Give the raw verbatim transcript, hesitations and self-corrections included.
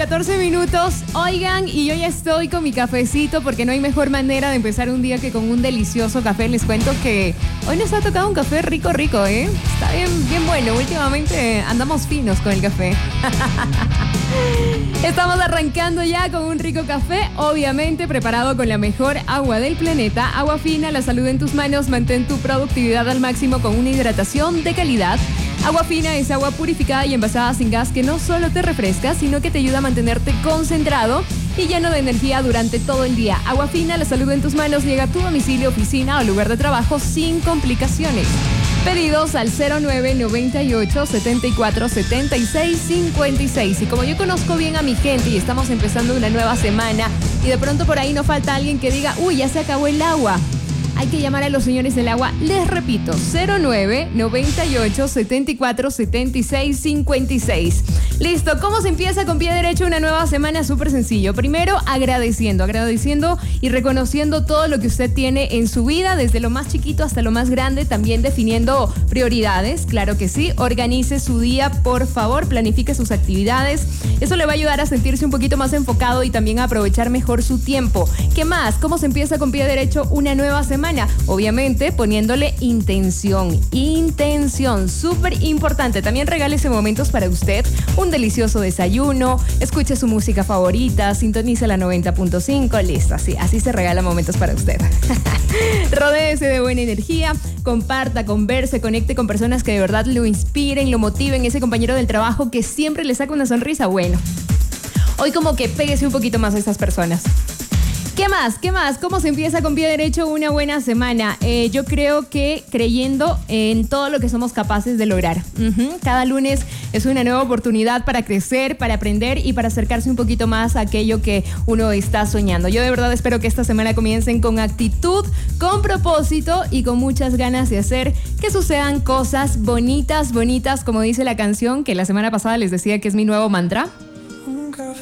catorce minutos. Oigan, y yo ya estoy con mi cafecito porque no hay mejor manera de empezar un día que con un delicioso café. Les cuento que hoy nos ha tocado un café rico, rico, ¿eh? Está bien, bien bueno. Últimamente andamos finos con el café. Estamos arrancando ya con un rico café, obviamente preparado con la mejor agua del planeta. Agua fina, la salud en tus manos, mantén tu productividad al máximo con una hidratación de calidad. Agua fina es agua purificada y envasada sin gas que no solo te refresca, sino que te ayuda a mantenerte concentrado y lleno de energía durante todo el día. Agua fina, la salud en tus manos, llega a tu domicilio, oficina o lugar de trabajo sin complicaciones. Pedidos al cero nueve noventa y ocho setenta y cuatro setenta y seis cincuenta y seis. Y como yo conozco bien a mi gente y estamos empezando una nueva semana y de pronto por ahí no falta alguien que diga, uy, ya se acabó el agua. Hay que llamar a los señores del agua. Les repito, cero nueve noventa y ocho setenta y cuatro setenta y seis cincuenta y seis. Listo, ¿cómo se empieza con pie derecho una nueva semana? Súper sencillo. Primero, agradeciendo, agradeciendo y reconociendo todo lo que usted tiene en su vida, desde lo más chiquito hasta lo más grande, también definiendo prioridades, claro que sí. Organice su día, por favor, planifique sus actividades. Eso le va a ayudar a sentirse un poquito más enfocado y también a aprovechar mejor su tiempo. ¿Qué más? ¿Cómo se empieza con pie derecho una nueva semana? Obviamente poniéndole intención, intención, súper importante. También regálese momentos para usted, un delicioso desayuno, escuche su música favorita, sintonice la noventa punto cinco, listo, así, así se regala momentos para usted. Rodéese de buena energía, comparta, converse, conecte con personas que de verdad lo inspiren, lo motiven, ese compañero del trabajo que siempre le saca una sonrisa. Bueno, hoy como que péguese un poquito más a estas personas. ¿Qué más? ¿Qué más? ¿Cómo se empieza con pie derecho una buena semana? Eh, yo creo que creyendo en todo lo que somos capaces de lograr. Uh-huh. Cada lunes es una nueva oportunidad para crecer, para aprender y para acercarse un poquito más a aquello que uno está soñando. Yo de verdad espero que esta semana comiencen con actitud, con propósito y con muchas ganas de hacer que sucedan cosas bonitas, bonitas, como dice la canción que la semana pasada les decía que es mi nuevo mantra.